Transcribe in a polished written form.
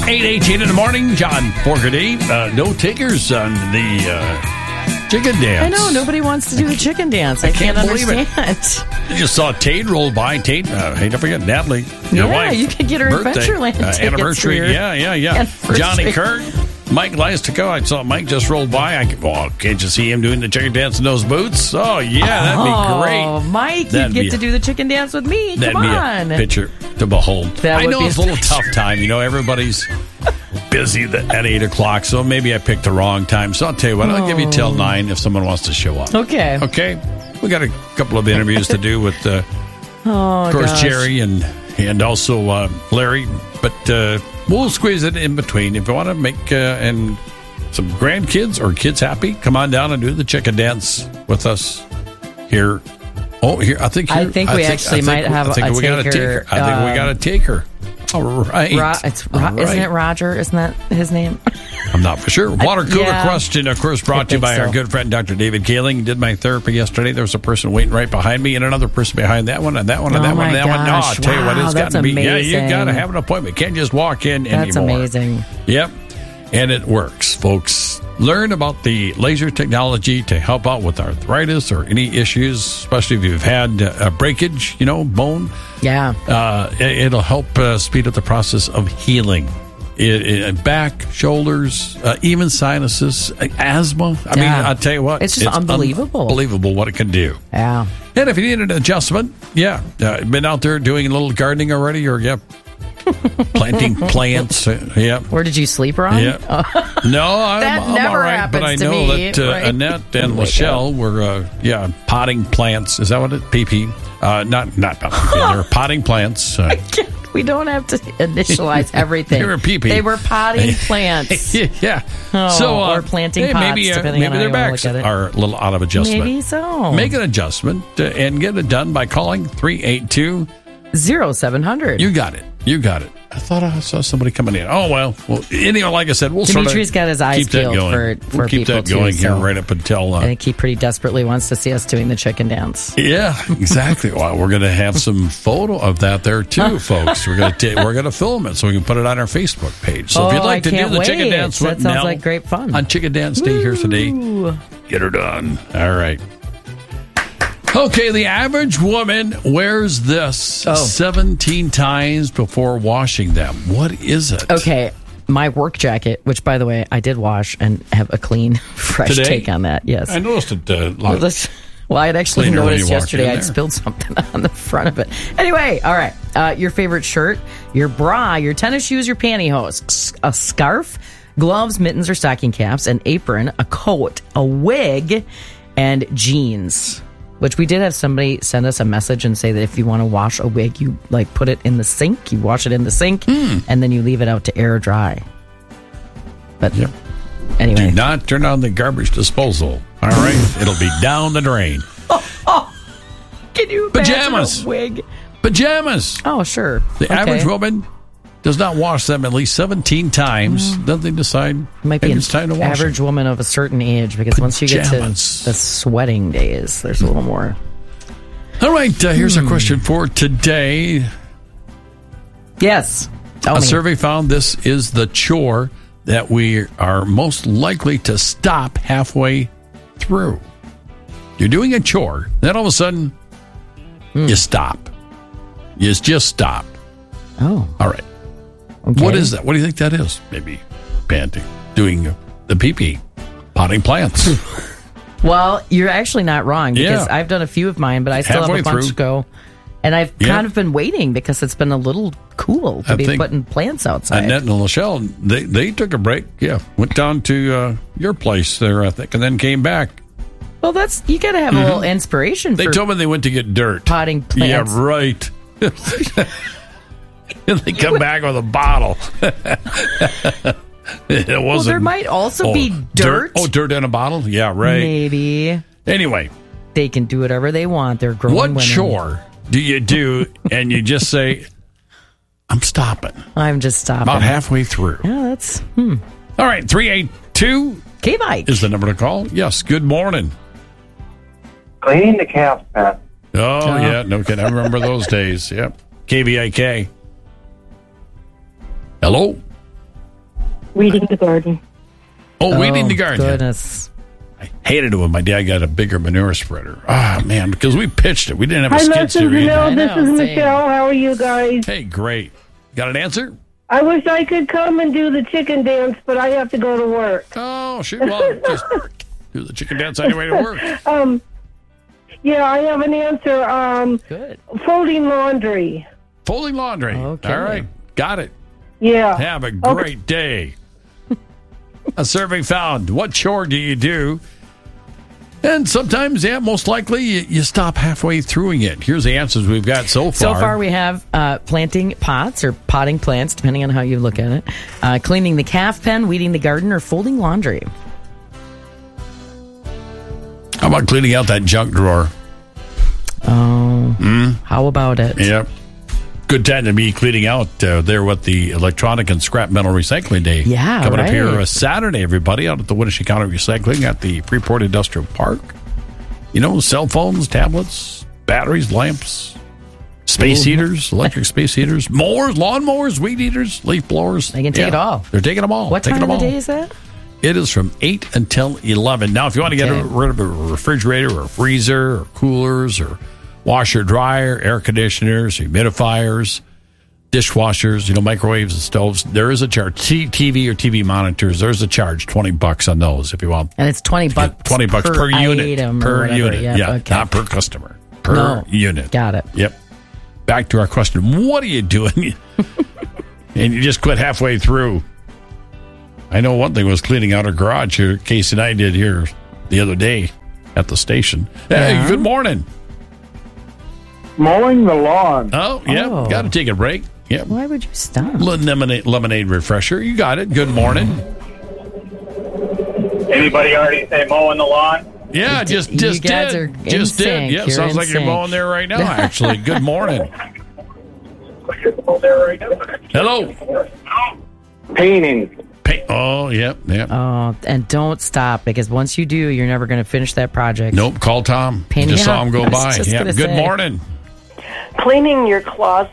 8:18 in the morning, John Fogerty. No takers on the chicken dance. I know, nobody wants to do the chicken dance. I can't believe understand. You just saw Tate roll by. Tate, hey, don't forget Natalie, your wife. You could get her birthday, Adventureland tickets anniversary. for your Yeah. Johnny Kirk, Mike Lystico. I saw Mike just rolled by. Can't you see him doing the chicken dance in those boots? Oh, yeah, that'd be great. Oh, Mike, you'd get to do the chicken dance with me. Come on. Be a picture to behold. I know it's a little tough time. You know, everybody's busy at 8 o'clock, so maybe I picked the wrong time. So I'll tell you what, I'll give you till 9 if someone wants to show up. Okay. We got a couple of interviews to do with, of course, Jerry and also Larry, but we'll squeeze it in between. If you want to make and some grandkids or kids happy, come on down and do the chicken dance with us here. Oh, here I think we actually might have a taker. I think we got a taker. All right. Isn't it Roger? Isn't that his name? I'm not for sure. Water cooler question, of course, brought to you by our good friend, Dr. David Kaling. Did my therapy yesterday. There was a person waiting right behind me and another person behind that one and that one and that one and that one. No, I'll tell you what, it's got to be. Yeah, you got to have an appointment. Can't just walk in anymore. That's amazing. Yep. And it works, folks. Learn about the laser technology to help out with arthritis or any issues, especially if you've had a breakage, bone. Yeah. It'll help speed up the process of healing. Back, shoulders, even sinuses, asthma. I mean, I'll tell you what. It's just unbelievable. Unbelievable what it can do. Yeah. And if you need an adjustment, been out there doing a little gardening already or, planting plants. Where did you sleep, Ron? Yeah. No, I'm all right. But I know that Annette and Lachelle were, potting plants. Is that what it? PP. Not they're potting plants. We don't have to initialize everything. They were PP. They were potting plants. Yeah. Or planting pots, maybe their backs are a little out of adjustment. Maybe so. Make an adjustment and get it done by calling 382-0700. You got it. I thought I saw somebody coming in. Oh, well, anyway, like I said, we'll Dimitri's got his eyes peeled for keep that going here right up until... I think he pretty desperately wants to see us doing the chicken dance. Yeah, exactly. Well, we're going to have some photo of that there, too, folks. We're going to film it so we can put it on our Facebook page. So if you'd like to do the chicken dance with Nell... That sounds like great fun. On Chicken Dance Day here today, get her done. All right. Okay, the average woman wears this 17 times before washing them. What is it? Okay, my work jacket, which, by the way, I did wash and have a clean, fresh take on that. Yes. I noticed it. Well, I had actually noticed yesterday I'd spilled something on the front of it. Anyway, all right. Your favorite shirt, your bra, your tennis shoes, your pantyhose, a scarf, gloves, mittens or stocking caps, an apron, a coat, a wig, and jeans. Which we did have somebody send us a message and say that if you want to wash a wig, you put it in the sink, you wash it in the sink, and then you leave it out to air dry. But anyway. Do not turn on the garbage disposal. All right? It'll be down the drain. Can you imagine a wig? Pajamas. Oh, sure. The average woman does not wash them at least 17 times. Then they decide it's time to wash average them. Woman of a certain age, because once you get to the sweating days, there's a little more. All right, here's our question for today. Yes. A survey found this is the chore that we are most likely to stop halfway through. You're doing a chore, then all of a sudden, you stop. You just stop. Oh. All right. Okay. What is that? What do you think that is? Maybe panting, doing the pee-pee, potting plants. Well, you're actually not wrong, because I've done a few of mine, but I still have a bunch to go. And I've kind of been waiting because it's been a little cool to be putting plants outside. Annette and Lachelle, they took a break. Yeah, went down to your place there, I think, and then came back. Well, you got to have a little inspiration. They told me they went to get dirt. Potting plants. Yeah, right. And they come back with a bottle. It wasn't. Well, there might also be dirt. Dirt in a bottle? Yeah, right. Maybe. Anyway. They can do whatever they want. They're grown women. What chore do you do and you just say, I'm stopping? I'm just stopping. About halfway through. Yeah, that's... All right, 382 K-Bike is the number to call. Yes, good morning. Cleaning the calf pen. Oh, yeah, no kidding. I remember those days. Yep. KBIK. Hello? Weeding the garden. Oh, weeding the garden. Goodness. I hated it when my dad got a bigger manure spreader. Ah, man, because we pitched it. We didn't have a skid steer either. This is Michelle. How are you guys? Hey, great. Got an answer? I wish I could come and do the chicken dance, but I have to go to work. Oh, sure. Well, just do the chicken dance on your way to work. Yeah, I have an answer. Good. Folding laundry. Folding laundry. Okay. All right. Got it. Yeah. Have a great day. A survey found, what chore do you do? And sometimes, most likely, you stop halfway through it. Here's the answers we've got so far. So far, we have planting pots or potting plants, depending on how you look at it, cleaning the calf pen, weeding the garden, or folding laundry. How about cleaning out that junk drawer? Oh, how about it? Yep. Good time to be cleaning out there with the Electronic and Scrap Metal Recycling Day. Yeah, coming right. up here Saturday, everybody, out at the Winnebago County Recycling at the Freeport Industrial Park. You know, cell phones, tablets, batteries, lamps, space heaters, electric space heaters, mowers, lawnmowers, weed eaters, leaf blowers. They can take it all. They're taking them all. What time of the day is that? It is from 8 until 11. Now, if you want to get rid of a refrigerator or a freezer or coolers or washer, dryer, air conditioners, humidifiers, dishwashers, microwaves and stoves, there is a charge. TV or TV monitors, there's a charge, $20 on those if you want. And it's $20 $20 per unit. Per unit. Yep, yeah, okay. not per customer. Per unit. Got it. Yep. Back to our question. What are you doing? And you just quit halfway through. I know one thing was cleaning out our garage here. Casey and I did here the other day at the station. Hey, good morning. Mowing the lawn. Oh, yeah. Oh. Got to take a break. Yep. Why would you stop? Lemonade refresher. You got it. Good morning. Anybody already say mowing the lawn? Yeah, just you guys did. are in Just sync. did. Yeah, You're sounds in like you're sync. mowing there right now, actually. Good morning. Hello. Painting. Oh, yep. Oh, and don't stop, because once you do, you're never going to finish that project. Nope. Call Tom. Painting. Just saw him go I was by. just Yeah. gonna Good say. morning. Cleaning your closet.